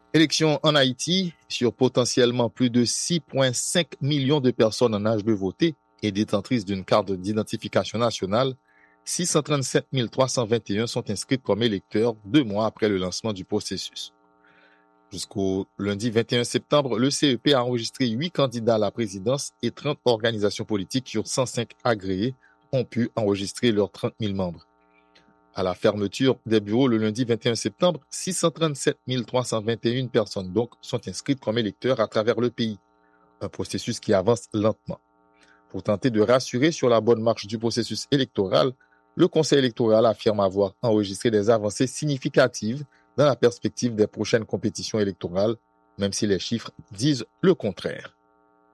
Élection en Haïti, sur potentiellement plus de 6,5 millions de personnes en âge de voter et détentrices d'une carte d'identification nationale, 637 321 sont inscrites comme électeurs 2 mois après le lancement du processus. Jusqu'au lundi 21 septembre, le CEP a enregistré 8 candidats à la présidence et 30 organisations politiques sur 105 agréées ont pu enregistrer leurs 30 000 membres. À la fermeture des bureaux le lundi 21 septembre, 637 321 personnes donc sont inscrites comme électeurs à travers le pays. Un processus qui avance lentement. Pour tenter de rassurer sur la bonne marche du processus électoral, le Conseil électoral affirme avoir enregistré des avancées significatives dans la perspective des prochaines compétitions électorales, même si les chiffres disent le contraire.